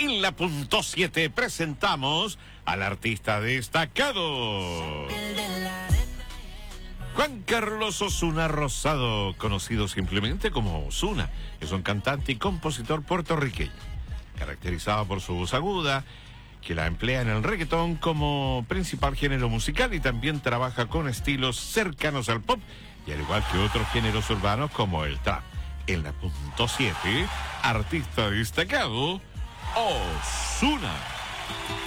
En la punto 7 presentamos al artista destacado. Juan Carlos Osuna Rosado, conocido simplemente como Osuna, es un cantante y compositor puertorriqueño, caracterizado por su voz aguda, que la emplea en el reggaetón como principal género musical y también trabaja con estilos cercanos al pop y al igual que otros géneros urbanos como el trap. En la punto 7, artista destacado, Osuna.